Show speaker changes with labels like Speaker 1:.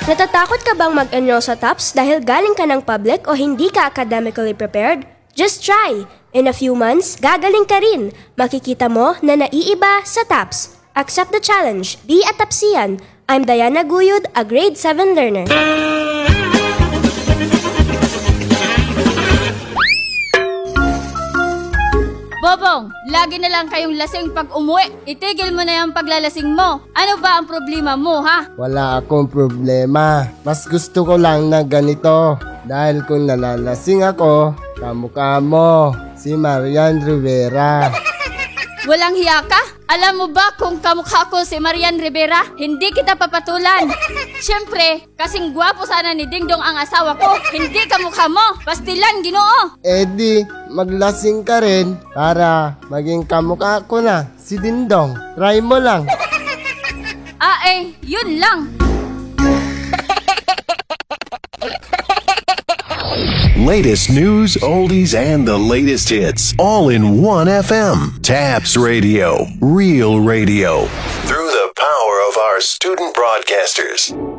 Speaker 1: Natatakot ka bang mag-enroll sa TOPS dahil galing ka ng public o hindi ka academically prepared? Just try! In a few months, gagaling ka rin. Makikita mo na naiiba sa TOPS. Accept the challenge. Be a TOPSian. I'm Diana Guyod, a grade 7 learner.
Speaker 2: Bobong, lagi na lang kayong lasing pag umuwi. Itigil mo na yung paglalasing mo. Ano ba ang problema mo, ha?
Speaker 3: Wala akong problema. Mas gusto ko lang na ganito. Dahil kung nalalasing ako, kamukha mo, si Marian Rivera.
Speaker 2: Walang hiya ka? Alam mo ba kung kamukha ko si Marian Rivera? Hindi kita papatulan. Siyempre, kasing gwapo sana ni Dingdong ang asawa ko. Hindi kamukha mo. Pastilan, Ginoo.
Speaker 3: Eddie, maglasing ka rin para maging kamukha ko na, si Dingdong. Try mo lang.
Speaker 2: Yun lang.
Speaker 4: Latest news, oldies, and the latest hits, all in one FM. TAPS Radio, real radio. Through the power of our student broadcasters.